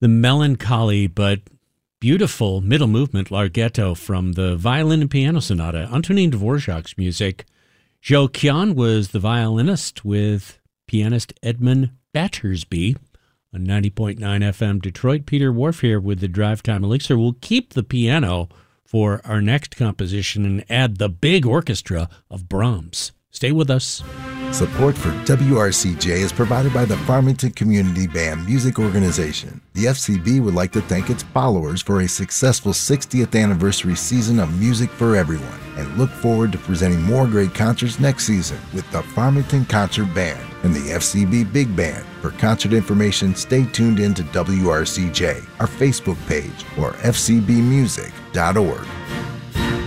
the melancholy but beautiful middle movement larghetto from the Violin and Piano Sonata, Antonin Dvorak's music. Joe Kian was the violinist with pianist Edmund Battersby on 90.9 FM Detroit. Peter Wharf here with the Drive Time Elixir. We'll keep the piano for our next composition and add the big orchestra of Brahms. Stay with us. Support for WRCJ is provided by the Farmington Community Band Music Organization. The FCB would like to thank its followers for a successful 60th anniversary season of music for everyone and look forward to presenting more great concerts next season with the Farmington Concert Band and the FCB Big Band. For concert information, stay tuned in to WRCJ, our Facebook page, or fcbmusic.org.